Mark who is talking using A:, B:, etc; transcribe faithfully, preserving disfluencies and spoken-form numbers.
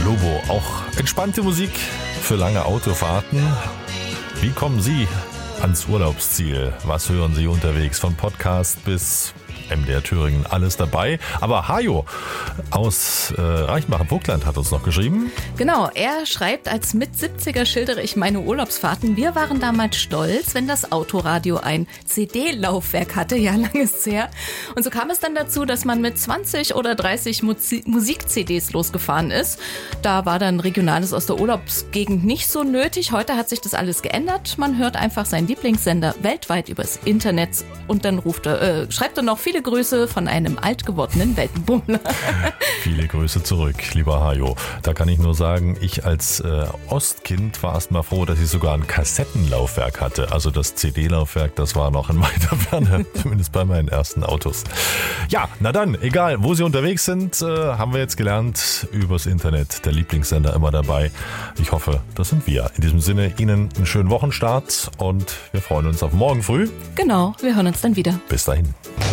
A: Lobo, auch entspannte Musik für lange Autofahrten. Wie kommen Sie ans Urlaubsziel? Was hören Sie unterwegs? Von Podcast bis M D R Thüringen, alles dabei. Aber Hajo aus äh, Reichenbach im Vogtland hat uns noch geschrieben.
B: Genau, er schreibt, als Mit-siebziger schildere ich meine Urlaubsfahrten. Wir waren damals stolz, wenn das Autoradio ein C D-Laufwerk hatte. Ja, lange ist es her. Und so kam es dann dazu, dass man mit zwanzig oder dreißig Musik-C Ds losgefahren ist. Da war dann Regionales aus der Urlaubsgegend nicht so nötig. Heute hat sich das alles geändert. Man hört einfach seinen Lieblingssender weltweit übers Internet und dann ruft er, äh, schreibt er noch viele Grüße von einem alt gewordenen Weltenbummler.
A: Viele Grüße zurück, lieber Hajo. Da kann ich nur sagen, ich als äh, Ostkind war erst mal froh, dass ich sogar ein Kassettenlaufwerk hatte. Also das C D-Laufwerk, das war noch in weiter Ferne, zumindest bei meinen ersten Autos. Ja, na dann, egal, wo Sie unterwegs sind, äh, haben wir jetzt gelernt, übers Internet, der Lieblingssender immer dabei. Ich hoffe, das sind wir. In diesem Sinne, Ihnen einen schönen Wochenstart und wir freuen uns auf morgen früh.
B: Genau, wir hören uns dann wieder.
A: Bis dahin.